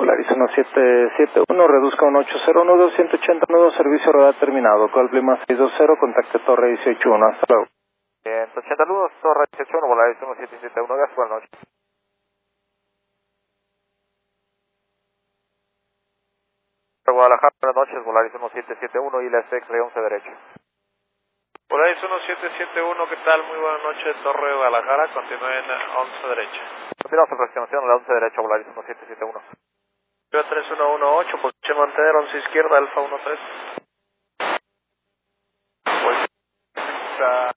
Volaris 1771, reduzca 1800 nudos, 180 nudos, servicio radar terminado. Call Lima 620, contacte Torre 181, hasta luego. 180 nudos, Torre 181, Volaris 1771, gas, buenas noches. Guadalajara, buenas noches, Volaris 1771 y la X-Ray 11 derecho. Volaris 1771, ¿qué tal? Muy buenas noches, Torre de Guadalajara, continúen 11 derecha. Continuamos en aproximación a la 11 derecha, Volaris 1771. Yo 3118, posición mantener 11 izquierda, Alfa 13. Pues,